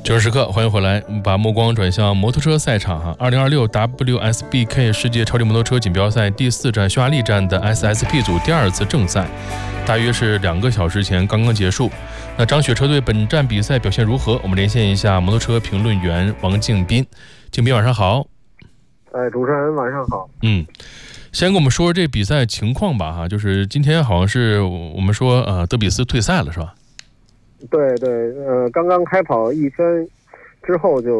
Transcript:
90时刻，欢迎回来。我们把目光转向摩托车赛场哈。2026 WSBK 世界超级摩托车锦标赛第4站匈牙利站的 SSP 组第2次正赛，大约是2个小时前刚刚结束。那张雪车队本站比赛表现如何？我们连线一下摩托车评论员王敬斌。敬斌晚上好。 主持人晚上好。 先跟我们说这比赛情况吧哈，就是今天好像是我们说德比斯退赛了是吧？ 对，刚刚开跑1圈之后就